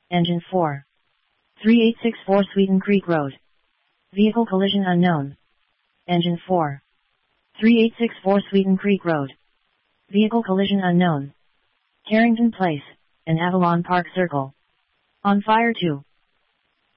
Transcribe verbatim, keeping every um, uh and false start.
Engine four. thirty-eight sixty-four Sweeten Creek Road. Vehicle collision unknown. Engine four. thirty-eight sixty-four Sweeten Creek Road. Vehicle collision unknown. Carrington Place, and Avalon Park Circle. On fire two.